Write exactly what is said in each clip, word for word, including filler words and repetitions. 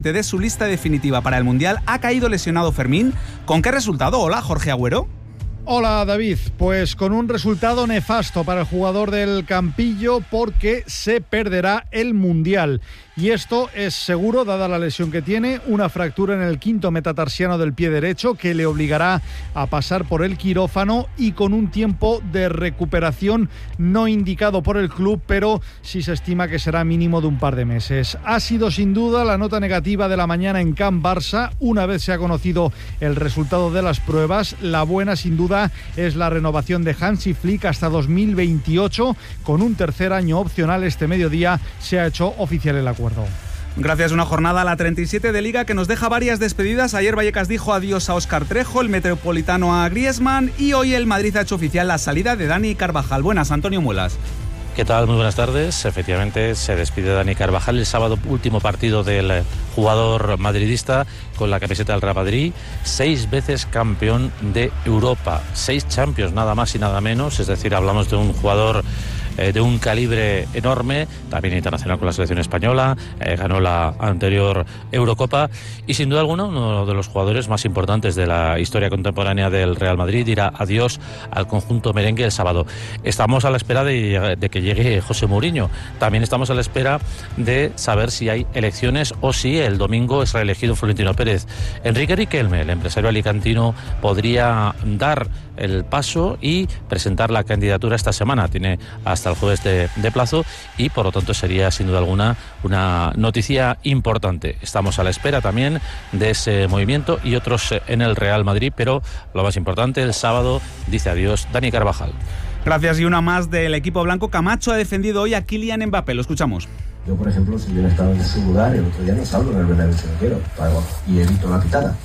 veinte de su lista definitiva para el Mundial. Ha caído lesionado Fermín. ¿Con qué resultado? Hola, Jorge Agüero. Hola David, pues con un resultado nefasto para el jugador del Campillo porque se perderá el Mundial. Y esto es seguro, dada la lesión que tiene, una fractura en el quinto metatarsiano del pie derecho que le obligará a pasar por el quirófano y con un tiempo de recuperación no indicado por el club, pero sí se estima que será mínimo de un par de meses. Ha sido sin duda la nota negativa de la mañana en Camp Barça. Una vez se ha conocido el resultado de las pruebas, la buena sin duda es la renovación de Hansi Flick hasta dos mil veintiocho. Con un tercer año opcional este mediodía se ha hecho oficial el acuerdo. Gracias, una jornada a la treinta y siete de Liga que nos deja varias despedidas. Ayer Vallecas dijo adiós a Óscar Trejo, el Metropolitano a Griezmann y hoy el Madrid ha hecho oficial la salida de Dani Carvajal. Buenas, Antonio Muelas. ¿Qué tal? Muy buenas tardes. Efectivamente, se despide Dani Carvajal el sábado, último partido del jugador madridista con la camiseta del Real Madrid, seis veces campeón de Europa, seis Champions, nada más y nada menos, es decir, hablamos de un jugador eh, de un calibre enorme, también internacional con la selección española, eh, ganó la anterior Eurocopa y sin duda alguna uno de los jugadores más importantes de la historia contemporánea del Real Madrid. Dirá adiós al conjunto merengue el sábado. Estamos a la espera de, de que llegue José Mourinho. También estamos a la espera de saber si hay elecciones o si el domingo es reelegido Florentino Pérez. Enrique Riquelme, el empresario alicantino, podría dar el paso y presentar la candidatura esta semana. Tiene hasta el jueves de, de plazo y por lo tanto sería sin duda alguna una noticia importante. Estamos a la espera también de ese movimiento y otros en el Real Madrid, pero lo más importante, el sábado dice adiós Dani Carvajal. Gracias, y una más del equipo blanco. Camacho ha defendido hoy a Kylian Mbappé, lo escuchamos. Yo, por ejemplo, si hubiera estado en ese lugar el otro día no salgo en el Bernabéu si no quiero, y evito la pitada.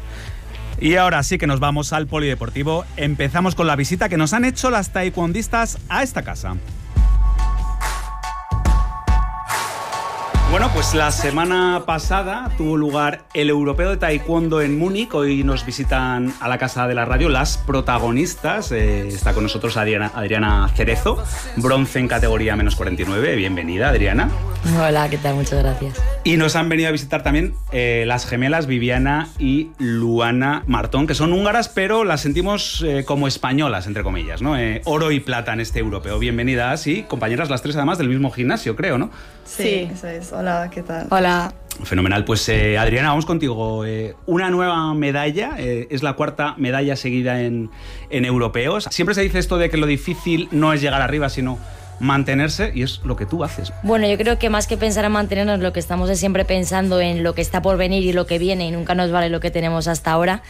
Y ahora sí que nos vamos al polideportivo. Empezamos con la visita que nos han hecho las taekwondistas a esta casa. Bueno, pues la semana pasada tuvo lugar el Europeo de Taekwondo en Múnich. Hoy nos visitan a la Casa de la Radio las protagonistas. Eh, está con nosotros Adriana, Adriana Cerezo, bronce en categoría menos cuarenta y nueve. Bienvenida, Adriana. Hola, ¿qué tal? Muchas gracias. Y nos han venido a visitar también eh, las gemelas Viviana y Luana Martón, que son húngaras, pero las sentimos eh, como españolas, entre comillas, ¿no? Eh, oro y plata en este europeo. Bienvenidas y compañeras las tres, además, del mismo gimnasio, creo, ¿no? Sí, eso es. Hola, ¿qué tal? Hola. Fenomenal. Pues eh, Adriana, vamos contigo. Eh, una nueva medalla, eh, es la cuarta medalla seguida en, en europeos. Siempre se dice esto de que lo difícil no es llegar arriba, sino mantenerse, y es lo que tú haces. Bueno, yo creo que más que pensar en mantenernos, lo que estamos es siempre pensando en lo que está por venir y lo que viene, y nunca nos vale lo que tenemos hasta ahora,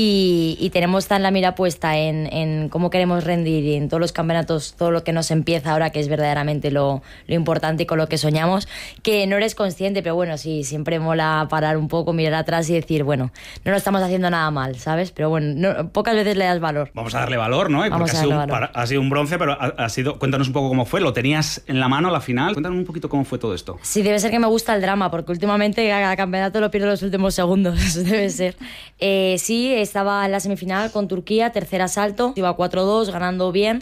y, y tenemos tan la mira puesta en, en cómo queremos rendir y en todos los campeonatos, todo lo que nos empieza ahora, que es verdaderamente lo, lo importante y con lo que soñamos, que no eres consciente, pero bueno, sí, siempre mola parar un poco, mirar atrás y decir, bueno, no lo estamos haciendo nada mal, ¿sabes? Pero bueno, no, pocas veces le das valor. Vamos a darle valor, ¿no? Vamos Porque a ha, sido darle un, valor. ha sido un bronce, pero ha, ha sido... Cuéntanos un poco cómo fue. ¿Lo tenías en la mano a la final? Cuéntanos un poquito cómo fue todo esto. Sí, debe ser que me gusta el drama, porque últimamente cada campeonato lo pierdo en los últimos segundos. Debe ser. Eh, sí, estaba en la semifinal con Turquía, tercer asalto, iba cuatro dos, ganando bien.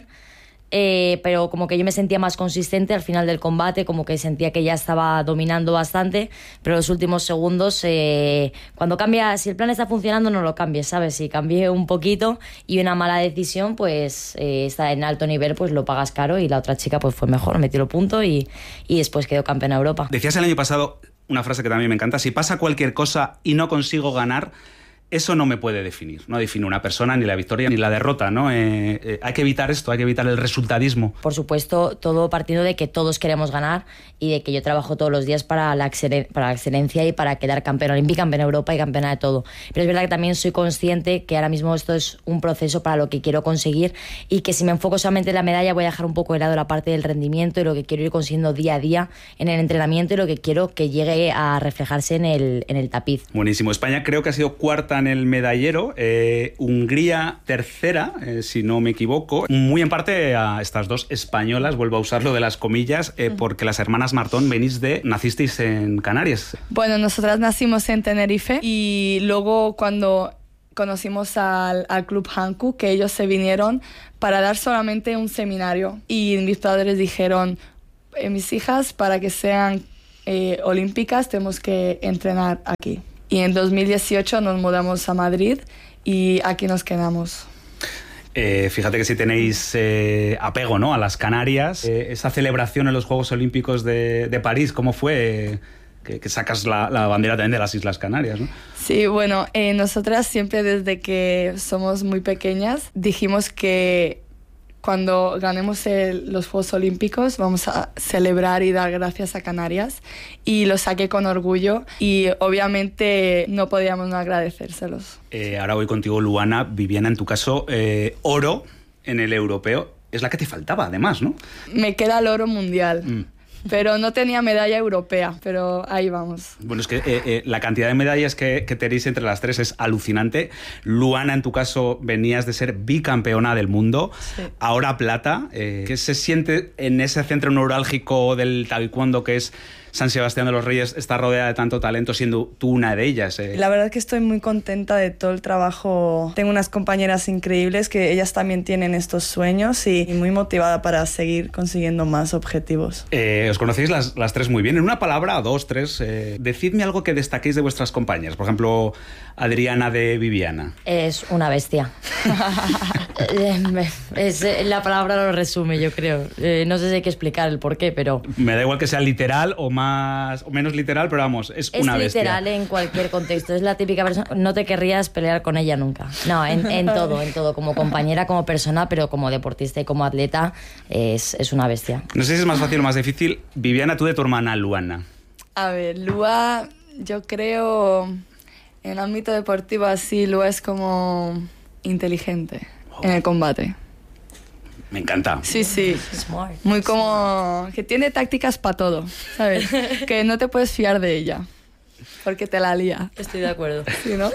Eh, pero como que yo me sentía más consistente al final del combate, como que sentía que ya estaba dominando bastante, pero los últimos segundos, eh, cuando cambia, si el plan está funcionando no lo cambies, ¿sabes? Si cambié un poquito y una mala decisión, pues eh, está en alto nivel, pues lo pagas caro, y la otra chica pues fue mejor, metió el punto y, y después quedó campeona de Europa. Decías el año pasado una frase que también me encanta: si pasa cualquier cosa y no consigo ganar, eso no me puede definir, no define una persona, ni la victoria ni la derrota, ¿no? Eh, eh, hay que evitar esto, hay que evitar el resultadismo. Por supuesto, todo partiendo de que todos queremos ganar y de que yo trabajo todos los días para la, excelen- para la excelencia y para quedar campeona olímpica, campeona de Europa y campeona de todo. Pero es verdad que también soy consciente que ahora mismo esto es un proceso para lo que quiero conseguir, y que si me enfoco solamente en la medalla voy a dejar un poco de lado la parte del rendimiento y lo que quiero ir consiguiendo día a día en el entrenamiento, y lo que quiero que llegue a reflejarse en el, en el tapiz. Buenísimo. España creo que ha sido cuarta en el medallero, eh, Hungría tercera, eh, si no me equivoco, muy en parte a estas dos españolas, vuelvo a usar lo de las comillas, eh, porque las hermanas Martón venís de, nacisteis en Canarias. Bueno, nosotras nacimos en Tenerife y luego cuando conocimos al, al Club Hanku, que ellos se vinieron para dar solamente un seminario, y mis padres dijeron, eh, mis hijas, para que sean eh, olímpicas tenemos que entrenar aquí. Y en dos mil dieciocho nos mudamos a Madrid y aquí nos quedamos. Eh, fíjate que si tenéis eh, apego, ¿no?, a las Canarias, eh, esa celebración en los Juegos Olímpicos de, de París, ¿cómo fue? Eh, que, que sacas la, la bandera también de las Islas Canarias, ¿no? Sí, bueno, eh, nosotras siempre desde que somos muy pequeñas dijimos que cuando ganemos el, los Juegos Olímpicos vamos a celebrar y dar gracias a Canarias, y lo saqué con orgullo y obviamente no podíamos no agradecérselos. Eh, ahora voy contigo, Luana. Viviana, en tu caso, eh, oro en el europeo es la que te faltaba, además, ¿no? Me queda el oro mundial. Mm. Pero no tenía medalla europea, pero ahí vamos. Bueno, es que eh, eh, la cantidad de medallas que, que tenéis entre las tres es alucinante. Luana, en tu caso, venías de ser bicampeona del mundo, sí. Ahora plata. Eh, ¿Qué se siente en ese centro neurálgico del taekwondo que es San Sebastián de los Reyes, estar rodeada de tanto talento, siendo tú una de ellas? Eh? La verdad es que estoy muy contenta de todo el trabajo. Tengo unas compañeras increíbles que ellas también tienen estos sueños y, y muy motivada para seguir consiguiendo más objetivos. Eh, os conocéis las, las tres muy bien. En una palabra, dos, tres, eh, decidme algo que destaquéis de vuestras compañeras. Por ejemplo, Adriana de Viviana. Es una bestia. es, la palabra lo resume, yo creo. Eh, no sé si hay que explicar el porqué, pero... Me da igual que sea literal o más Más, o menos literal, pero vamos, es, es una bestia. Es literal en cualquier contexto, es la típica persona, no te querrías pelear con ella nunca. No, en, en todo, en todo, como compañera, como persona, pero como deportista y como atleta, es, es una bestia. No sé si es más fácil o más difícil. Viviana, tú de tu hermana, Luana. A ver, Lua, yo creo, en el ámbito deportivo así, Lua es como inteligente oh. en el combate. Me encanta. Sí, sí. Smart. Muy como... que tiene tácticas para todo, ¿sabes? Que no te puedes fiar de ella, porque te la lía. Estoy de acuerdo. ¿Sí, no?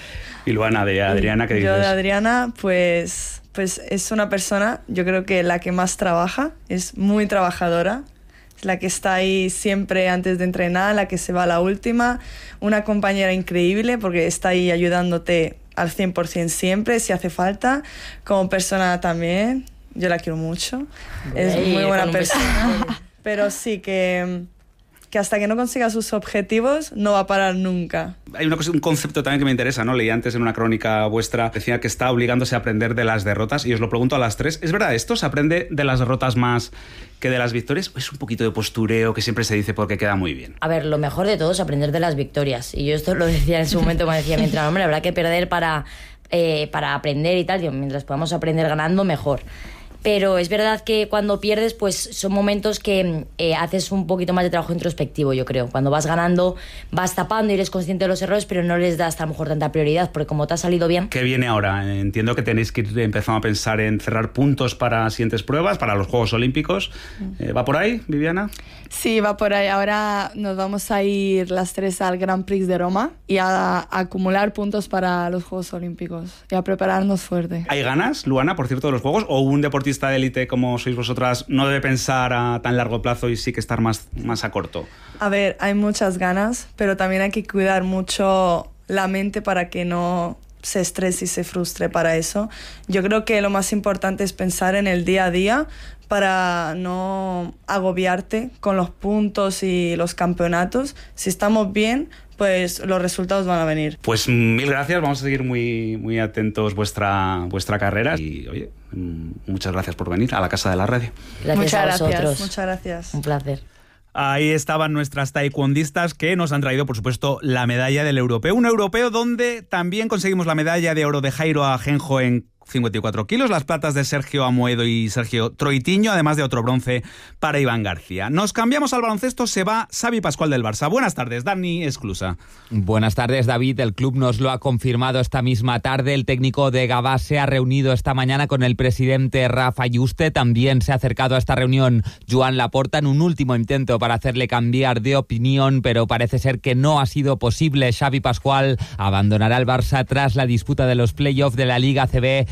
Y Luana, de Adriana, ¿qué dices? Yo de Adriana, pues, pues es una persona, yo creo que la que más trabaja, es muy trabajadora, es la que está ahí siempre antes de entrenar, la que se va a la última, una compañera increíble porque está ahí ayudándote al cien por ciento siempre, si hace falta, como persona también. Yo la quiero mucho, es Ey, muy buena persona, pero sí que, que hasta que no consiga sus objetivos no va a parar nunca. Hay una cosa, un concepto también que me interesa, ¿no? Leí antes en una crónica vuestra, decía que está obligándose a aprender de las derrotas, y os lo pregunto a las tres. ¿Es verdad esto? ¿Se aprende de las derrotas más que de las victorias? ¿O es un poquito de postureo que siempre se dice porque queda muy bien? A ver, lo mejor de todo es aprender de las victorias. Y yo esto lo decía en su momento cuando decía, mientras, hombre, habrá que perder para, eh, para aprender y tal. Digo, mientras podamos aprender ganando, mejor. Pero es verdad que cuando pierdes, pues son momentos que eh, haces un poquito más de trabajo introspectivo, yo creo. Cuando vas ganando, vas tapando y eres consciente de los errores, pero no les das a lo mejor tanta prioridad, porque como te ha salido bien... ¿Qué viene ahora? Entiendo que tenéis que ir empezando a pensar en cerrar puntos para siguientes pruebas, para los Juegos Olímpicos. Eh, ¿Va por ahí, Viviana? Sí, va por ahí. Ahora nos vamos a ir las tres al Grand Prix de Roma y a, a acumular puntos para los Juegos Olímpicos y a prepararnos fuerte. ¿Hay ganas, Luana, por cierto, de los Juegos? ¿O un deportista de élite como sois vosotras no debe pensar a tan largo plazo y sí que estar más, más a corto? A ver, hay muchas ganas, pero también hay que cuidar mucho la mente para que no se estrese y se frustre para eso. Yo creo que lo más importante es pensar en el día a día para no agobiarte con los puntos y los campeonatos. Si estamos bien, pues los resultados van a venir. Pues mil gracias, vamos a seguir muy, muy atentos vuestra, vuestra carrera y oye, muchas gracias por venir a la Casa de la Radio. Gracias muchas a vosotros. Gracias, muchas gracias. Un placer. Ahí estaban nuestras taekwondistas que nos han traído, por supuesto, la medalla del europeo. Un europeo donde también conseguimos la medalla de oro de Jairo Ajenjo en cincuenta y cuatro kilos, las platas de Sergio Amoedo y Sergio Troitiño, además de otro bronce para Iván García. Nos cambiamos al baloncesto, se va Xavi Pascual del Barça. Buenas tardes, Dani Esclusa. Buenas tardes, David. El club nos lo ha confirmado esta misma tarde. El técnico de Gavà se ha reunido esta mañana con el presidente Rafa Yuste. También se ha acercado a esta reunión Joan Laporta en un último intento para hacerle cambiar de opinión, pero parece ser que no ha sido posible. Xavi Pascual abandonará el Barça tras la disputa de los playoffs de la Liga A C B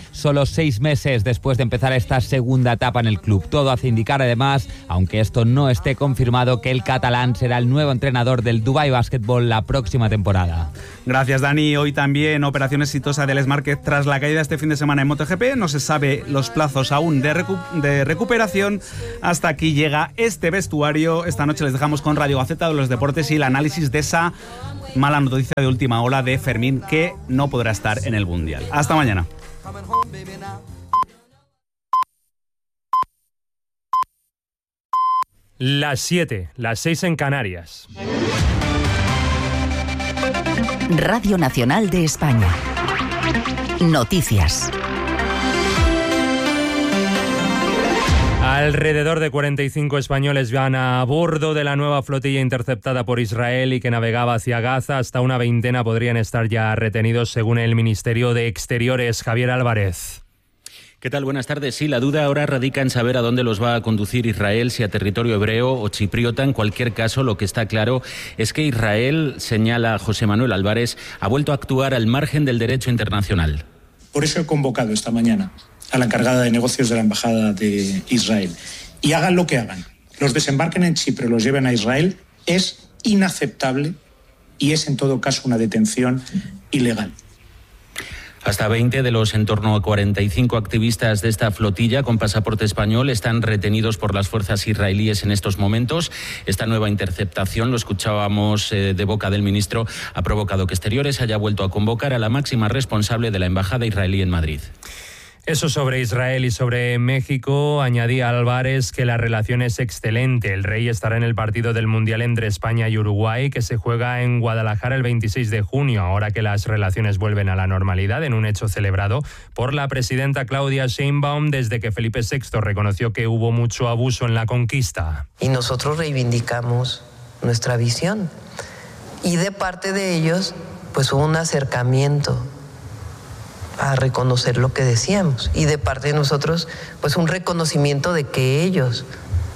solo seis meses después de empezar esta segunda etapa en el club. Todo hace indicar además, aunque esto no esté confirmado, que el catalán será el nuevo entrenador del Dubai Basketball la próxima temporada. Gracias, Dani. Hoy también operación exitosa del Smarket tras la caída este fin de semana en MotoGP. No se sabe los plazos aún de, recu- de recuperación. Hasta aquí llega este vestuario. Esta noche les dejamos con Radio Gaceta de los Deportes y el análisis de esa mala noticia de última hora de Fermín, que no podrá estar en el Mundial. Hasta mañana. Las siete, las seis en Canarias. Radio Nacional de España. Noticias. Alrededor de cuarenta y cinco españoles van a bordo de la nueva flotilla interceptada por Israel y que navegaba hacia Gaza. Hasta una veintena podrían estar ya retenidos, según el Ministerio de Exteriores. Javier Álvarez. ¿Qué tal? Buenas tardes. Sí, la duda ahora radica en saber a dónde los va a conducir Israel, si a territorio hebreo o chipriota. En cualquier caso, lo que está claro es que Israel, señala José Manuel Álvarez, ha vuelto a actuar al margen del derecho internacional. Por eso he convocado esta mañana a la encargada de negocios de la Embajada de Israel. Y hagan lo que hagan, los desembarquen en Chipre o los lleven a Israel, es inaceptable y es en todo caso una detención ilegal. Hasta veinte de los en torno a cuarenta y cinco activistas de esta flotilla con pasaporte español están retenidos por las fuerzas israelíes en estos momentos. Esta nueva interceptación, lo escuchábamos eh, de boca del ministro, ha provocado que Exteriores haya vuelto a convocar a la máxima responsable de la embajada israelí en Madrid. Eso sobre Israel y sobre México. Añadía Álvarez que la relación es excelente. El Rey estará en el partido del Mundial entre España y Uruguay, que se juega en Guadalajara el veintiséis de junio, ahora que las relaciones vuelven a la normalidad, en un hecho celebrado por la presidenta Claudia Sheinbaum desde que Felipe sexto reconoció que hubo mucho abuso en la conquista. Y nosotros reivindicamos nuestra visión. Y de parte de ellos, pues hubo un acercamiento a reconocer lo que decíamos, y de parte de nosotros pues un reconocimiento de que ellos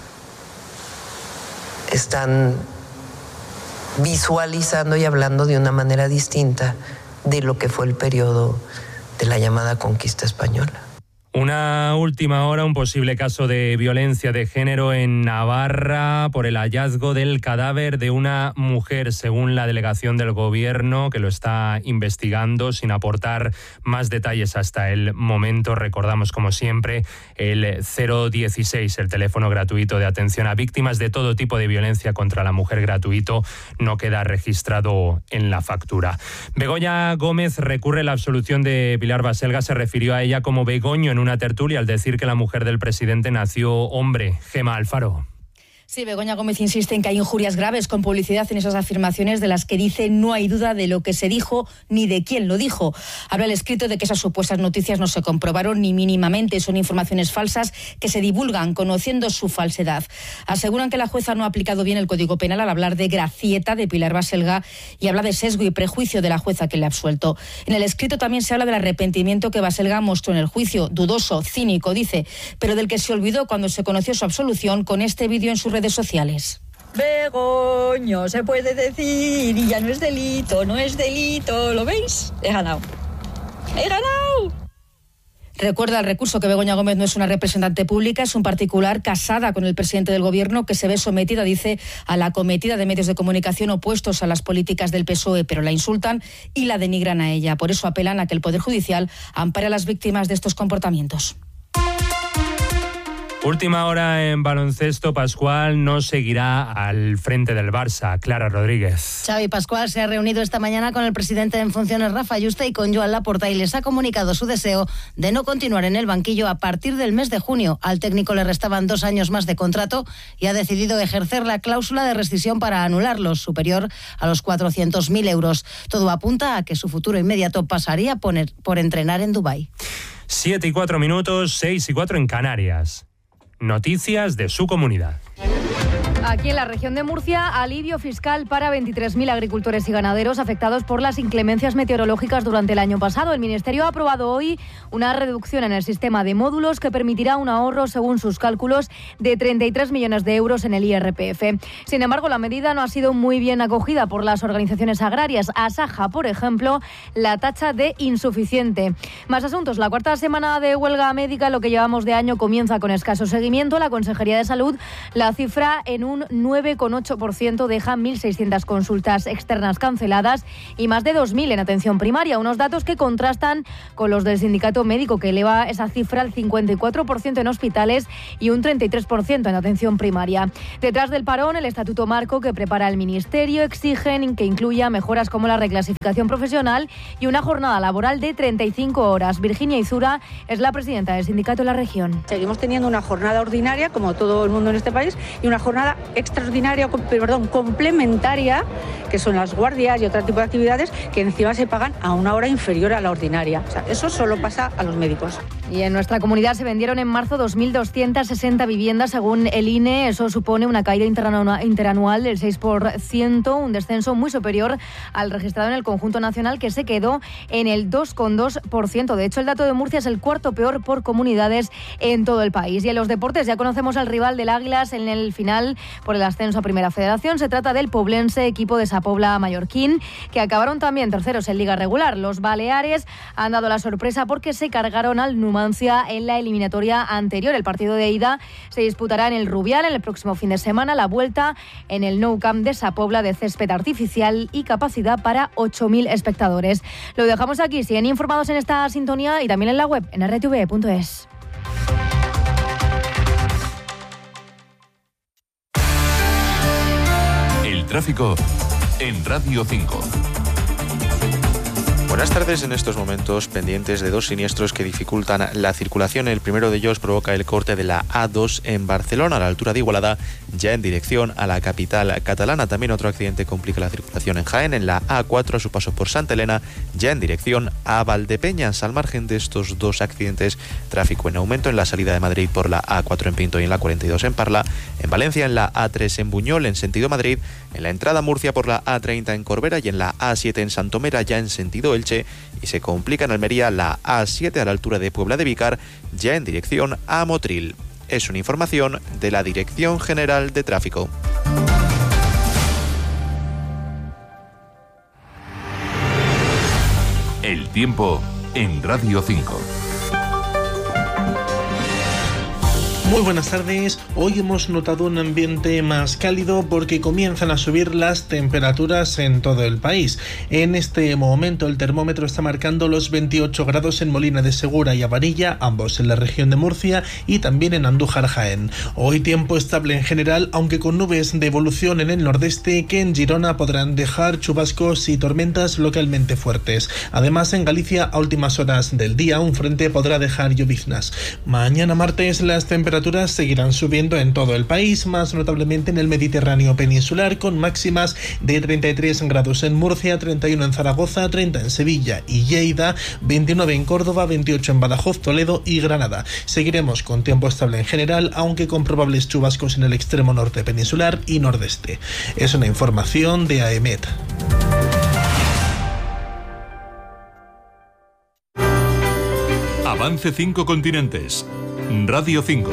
están visualizando y hablando de una manera distinta de lo que fue el periodo de la llamada conquista española. Una última hora, un posible caso de violencia de género en Navarra por el hallazgo del cadáver de una mujer, según la delegación del gobierno, que lo está investigando sin aportar más detalles hasta el momento. Recordamos, como siempre, el cero dieciséis, el teléfono gratuito de atención a víctimas de todo tipo de violencia contra la mujer, gratuito, no queda registrado en la factura. Begoña Gómez recurre la absolución de Pilar Baselga, se refirió a ella como Begoño en una tertulia al decir que la mujer del presidente nació hombre. Gema Alfaro. Sí, Begoña Gómez insiste en que hay injurias graves con publicidad en esas afirmaciones de las que dice no hay duda de lo que se dijo ni de quién lo dijo. Habla el escrito de que esas supuestas noticias no se comprobaron ni mínimamente, son informaciones falsas que se divulgan conociendo su falsedad. Aseguran que la jueza no ha aplicado bien el Código Penal al hablar de gracieta de Pilar Baselga y habla de sesgo y prejuicio de la jueza que le ha absuelto. En el escrito también se habla del arrepentimiento que Baselga mostró en el juicio, dudoso, cínico, dice, pero del que se olvidó cuando se conoció su absolución con este vídeo en su redes sociales. Begoño, se puede decir, y ya no es delito, no es delito, ¿lo veis? He ganado. ¡He ganado! Recuerda el recurso que Begoña Gómez no es una representante pública, es un particular casada con el presidente del gobierno que se ve sometida, dice, a la acometida de medios de comunicación opuestos a las políticas del P S O E, pero la insultan y la denigran a ella. Por eso apelan a que el Poder Judicial ampare a las víctimas de estos comportamientos. Última hora en baloncesto, Pascual no seguirá al frente del Barça. Clara Rodríguez. Xavi Pascual se ha reunido esta mañana con el presidente en funciones Rafa Yuste y con Joan Laporta y les ha comunicado su deseo de no continuar en el banquillo a partir del mes de junio. Al técnico le restaban dos años más de contrato y ha decidido ejercer la cláusula de rescisión para anularlo, superior a los cuatrocientos mil euros. Todo apunta a que su futuro inmediato pasaría por, por entrenar en Dubái. Siete y cuatro minutos, seis y cuatro en Canarias. Noticias de su comunidad. Aquí en la región de Murcia, alivio fiscal para veintitrés mil agricultores y ganaderos afectados por las inclemencias meteorológicas durante el año pasado. El Ministerio ha aprobado hoy una reducción en el sistema de módulos que permitirá un ahorro, según sus cálculos, de treinta y tres millones de euros en el I R P F. Sin embargo, la medida no ha sido muy bien acogida por las organizaciones agrarias. Asaja, por ejemplo, la tacha de insuficiente. Más asuntos. La cuarta semana de huelga médica, lo que llevamos de año, comienza con escaso seguimiento. La Consejería de Salud la cifra en un nueve coma ocho por ciento, deja mil seiscientas consultas externas canceladas y más de dos mil en atención primaria. Unos datos que contrastan con los del sindicato médico, que eleva esa cifra al cincuenta y cuatro por ciento en hospitales y un treinta y tres por ciento en atención primaria. Detrás del parón, el Estatuto Marco que prepara el Ministerio exigen que incluya mejoras como la reclasificación profesional y una jornada laboral de treinta y cinco horas. Virginia Izura es la presidenta del sindicato de la región. Seguimos teniendo una jornada ordinaria, como todo el mundo en este país, y una jornada extraordinaria, perdón, complementaria, que son las guardias y otro tipo de actividades que encima se pagan a una hora inferior a la ordinaria. O sea, eso solo pasa a los médicos. Y en nuestra comunidad se vendieron en marzo dos mil doscientas sesenta viviendas, según el I N E. Eso supone una caída interanual del seis por ciento, un descenso muy superior al registrado en el conjunto nacional, que se quedó en el dos coma dos por ciento. De hecho, el dato de Murcia es el cuarto peor por comunidades en todo el país. Y en los deportes ya conocemos al rival del Águilas en el final por el ascenso a Primera Federación. Se trata del poblense, equipo de Sapobla mallorquín, que acabaron también terceros en Liga Regular. Los baleares han dado la sorpresa porque se cargaron al Numancia en la eliminatoria anterior. El partido de ida se disputará en el Rubial en el próximo fin de semana. La vuelta en el Nou Camp de Sapobla, de césped artificial y capacidad para ocho mil espectadores. Lo dejamos aquí. Siguen informados en esta sintonía y también en la web en r t v punto es. Tráfico en Radio cinco. Buenas tardes. En estos momentos pendientes de dos siniestros que dificultan la circulación. El primero de ellos provoca el corte de la A dos en Barcelona, a la altura de Igualada, ya en dirección a la capital catalana. También otro accidente complica la circulación en Jaén, en la A cuatro a su paso por Santa Elena, ya en dirección a Valdepeñas. Al margen de estos dos accidentes, tráfico en aumento en la salida de Madrid por la A cuatro en Pinto y en la cuarenta y dos en Parla, en Valencia en la A tres en Buñol en sentido Madrid, en la entrada a Murcia por la A treinta en Corbera y en la A siete en Santomera, ya en sentido Elche, y se complica en Almería la A siete a la altura de Puebla de Vícar, ya en dirección a Motril. Es una información de la Dirección General de Tráfico. El tiempo en Radio cinco. Muy buenas tardes. Hoy hemos notado un ambiente más cálido porque comienzan a subir las temperaturas en todo el país. En este momento el termómetro está marcando los veintiocho grados en Molina de Segura y Avarilla, ambos en la región de Murcia, y también en Andújar, Jaén. Hoy tiempo estable en general, aunque con nubes de evolución en el nordeste que en Girona podrán dejar chubascos y tormentas localmente fuertes. Además, en Galicia a últimas horas del día un frente podrá dejar lloviznas. Mañana martes las temperaturas seguirán subiendo en todo el país, más notablemente en el Mediterráneo peninsular, con máximas de treinta y tres grados en Murcia, treinta y uno en Zaragoza, treinta en Sevilla y Lleida, veintinueve en Córdoba, veintiocho en Badajoz, Toledo y Granada. Seguiremos con tiempo estable en general, aunque con probables chubascos en el extremo norte peninsular y nordeste. Es una información de A E M E T. Avance cinco continentes. Radio cinco.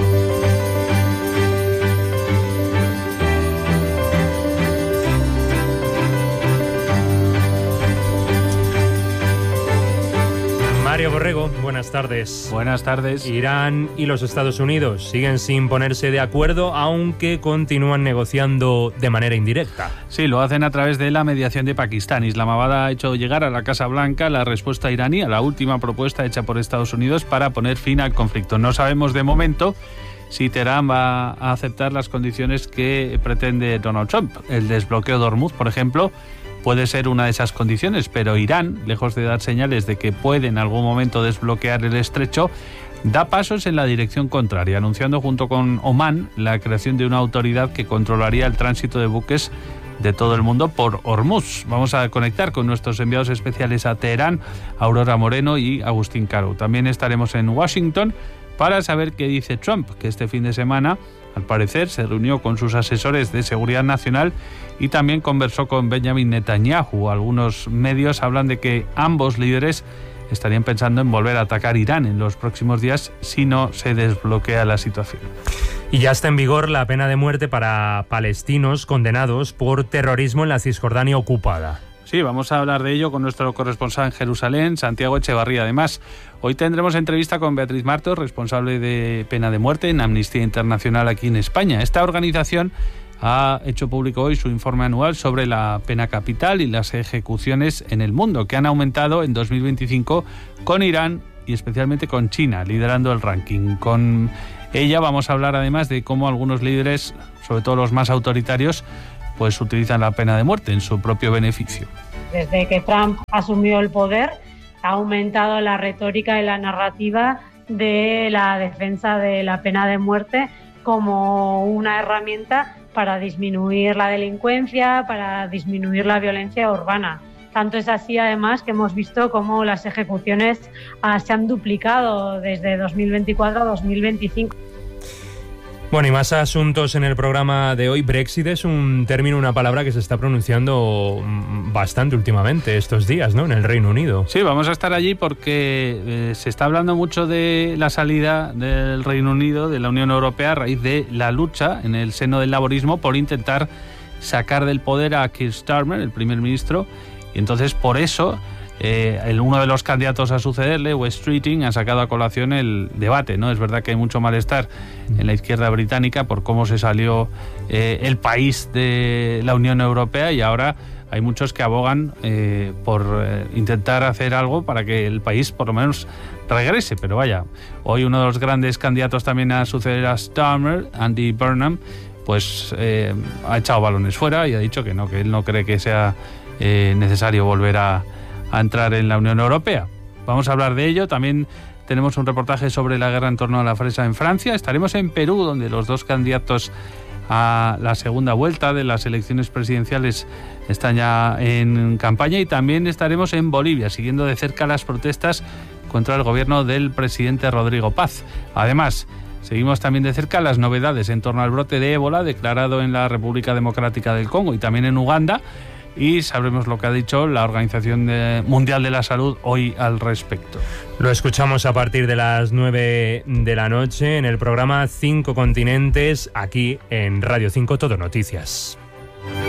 Mario Borrego, buenas tardes. Buenas tardes. Irán y los Estados Unidos siguen sin ponerse de acuerdo, aunque continúan negociando de manera indirecta. Sí, lo hacen a través de la mediación de Pakistán. Islamabad ha hecho llegar a la Casa Blanca la respuesta iraní a la última propuesta hecha por Estados Unidos para poner fin al conflicto. No sabemos de momento si Teherán va a aceptar las condiciones que pretende Donald Trump. El desbloqueo de Hormuz, por ejemplo, puede ser una de esas condiciones, pero Irán, lejos de dar señales de que puede en algún momento desbloquear el estrecho, da pasos en la dirección contraria, anunciando junto con Omán la creación de una autoridad que controlaría el tránsito de buques de todo el mundo por Hormuz. Vamos a conectar con nuestros enviados especiales a Teherán, Aurora Moreno y Agustín Caro. También estaremos en Washington para saber qué dice Trump, que este fin de semana al parecer se reunió con sus asesores de seguridad nacional y también conversó con Benjamin Netanyahu. Algunos medios hablan de que ambos líderes estarían pensando en volver a atacar Irán en los próximos días si no se desbloquea la situación. Y ya está en vigor la pena de muerte para palestinos condenados por terrorismo en la Cisjordania ocupada. Sí, vamos a hablar de ello con nuestro corresponsal en Jerusalén, Santiago Echevarría. Además, hoy tendremos entrevista con Beatriz Martos, responsable de pena de muerte en Amnistía Internacional aquí en España. Esta organización ha hecho público hoy su informe anual sobre la pena capital y las ejecuciones en el mundo, que han aumentado en dos mil veinticinco con Irán y especialmente con China, liderando el ranking. Con ella vamos a hablar además de cómo algunos líderes, sobre todo los más autoritarios, pues utilizan la pena de muerte en su propio beneficio. Desde que Trump asumió el poder, ha aumentado la retórica y la narrativa de la defensa de la pena de muerte como una herramienta para disminuir la delincuencia, para disminuir la violencia urbana. Tanto es así, además, que hemos visto cómo las ejecuciones ah, se han duplicado desde dos mil veinticuatro a dos mil veinticinco. Bueno, y más asuntos en el programa de hoy. Brexit es un término, una palabra que se está pronunciando bastante últimamente estos días, ¿no?, en el Reino Unido. Sí, vamos a estar allí porque eh, se está hablando mucho de la salida del Reino Unido de la Unión Europea a raíz de la lucha en el seno del laborismo por intentar sacar del poder a Keir Starmer, el primer ministro, y entonces por eso Eh, el, uno de los candidatos a sucederle, Wes Streeting, ha sacado a colación el debate, ¿no? Es verdad que hay mucho malestar en la izquierda británica por cómo se salió eh, el país de la Unión Europea y ahora hay muchos que abogan eh, por eh, intentar hacer algo para que el país por lo menos regrese, pero vaya, hoy uno de los grandes candidatos también a suceder a Starmer, Andy Burnham, pues eh, ha echado balones fuera y ha dicho que no, que él no cree que sea eh, necesario volver a a entrar en la Unión Europea. Vamos a hablar de ello. También tenemos un reportaje sobre la guerra en torno a la fresa en Francia. Estaremos en Perú, donde los dos candidatos a la segunda vuelta de las elecciones presidenciales están ya en campaña, y también estaremos en Bolivia, siguiendo de cerca las protestas contra el gobierno del presidente Rodrigo Paz. Además, seguimos también de cerca las novedades en torno al brote de ébola declarado en la República Democrática del Congo y también en Uganda, y sabremos lo que ha dicho la Organización Mundial de la Salud hoy al respecto. Lo escuchamos a partir de las nueve de la noche en el programa Cinco Continentes, aquí en Radio cinco Todo Noticias.